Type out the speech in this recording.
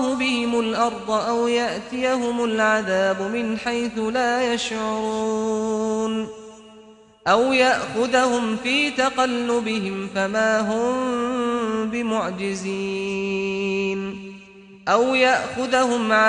الله بهم الأرض أو يأتيهم العذاب من حيث لا يشعرون أو يأخذهم في تقلبهم فما هم بمعجزين أو يأخذهم